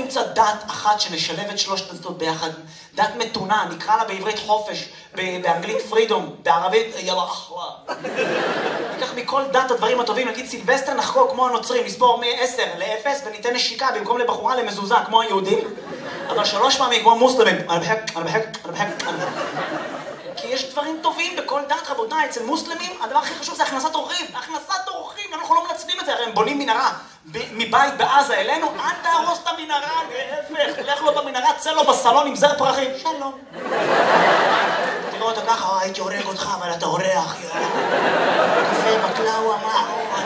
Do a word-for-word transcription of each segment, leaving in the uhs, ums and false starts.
נמצא דת אחת שנשלב את שלושת הדתות ביחד. דת מתונה, נקרא לה בעברית חופש, באנגלית פרידום, בערבית יאללה אחלה. ניקח מכל דת הדברים הטובים, נגיד סילבסטר נחגוג כמו הנוצרים, נסבור מ-עשר ל-אפס וניתן נשיקה במקום לבחורה למזוזה כמו היהודים, אבל שלוש פעמים כמו מוסלמים. אני בחק, אני בחק, אני בחק, אני בחק. כי יש דברים טובים בכל דת, רבותיי. אצל מוסלמים הדבר הכי חשוב זה הכנסת אורחים. הכנסת אורחים, אנחנו לא מנצלים את זה, הרי הם בונים מנהרה מבית בעזה אלינו, אל תהרוס את המנהרה, להפך, לך לו במנהרה, צא לו בסלון עם זר פרחים, שלום. תראו אותה ככה, הייתי הורג אותך, אבל אתה אורח, קפה בקלאווה, מה?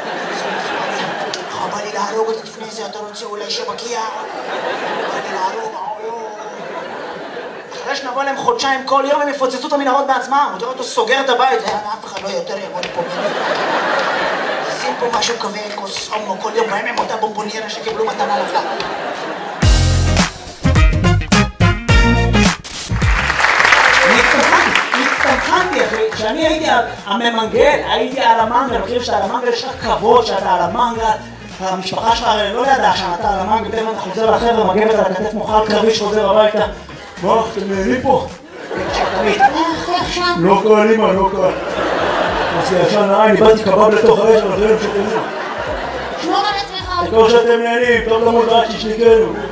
בא לי להרוג אותה לפני זה, אתה רוצה אולי שבקיע? בא לי להרוג, אחרי שנבוא להם חודשיים כל יום הם יפוצצו את המנהרות בעצמם. תראה אותו סוגר את הבית, אף אחד לא יותר יעמוד פה. שים פה משהו כזה, כוס הומו כל יום, בהם הם אותה בומבוניירה שקיבלו מתנה נפלה. נצטמחנתי אחי, כשאני הייתי הממנגל, הייתי על המנגל, אני חושב שאתה על המנגל, יש לך כבוד שאתה על המנגל, המשפחה שלך לא ידעה שאתה על המנגל, בטח אתה חוזר לחבר'ה, מגבת על הכתף מוחל קרבי שחוזר הביתה. מה, אתם נהנים פה? לא קל, אמא, לא קל. עשי ישן נעי, ניבדתי קבב לתוך האש, אבל אחרים שתנו. שמור על עצמך. כמו שאתם נהנים, טוב למות רק ששניקנו.